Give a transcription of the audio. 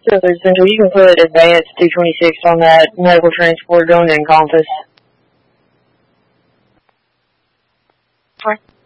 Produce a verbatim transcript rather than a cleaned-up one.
So, Central, you can put advanced two twenty-six on that medical transport going to Encompass. Four.